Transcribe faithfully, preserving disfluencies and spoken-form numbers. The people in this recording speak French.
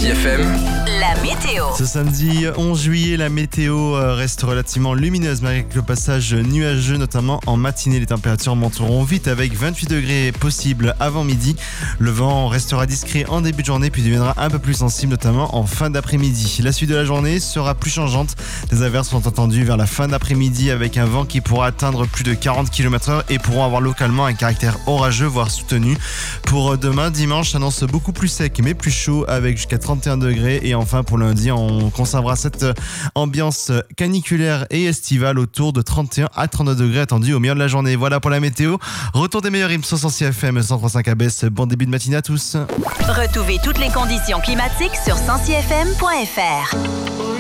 Sancy F M. La météo. Ce samedi onze juillet, la météo reste relativement lumineuse malgré le passage nuageux, notamment en matinée. Les températures monteront vite avec vingt-huit degrés possibles avant midi. Le vent restera discret en début de journée puis deviendra un peu plus sensible, notamment en fin d'après-midi. La suite de la journée sera plus changeante. Les averses sont attendues vers la fin d'après-midi avec un vent qui pourra atteindre plus de quarante kilomètres heure et pourront avoir localement un caractère orageux, voire soutenu. Pour demain, dimanche, s'annonce beaucoup plus sec mais plus chaud avec jusqu'à trente et un degrés. Et enfin, pour lundi, on conservera cette ambiance caniculaire et estivale autour de trente et un à trente-deux degrés attendus au milieu de la journée. Voilà pour la météo. Retour des meilleurs hymnes sur Sancy F M cent trois virgule cinq A B S. Bon début de matinée à tous. Retrouvez toutes les conditions climatiques sur sancy f m point f r.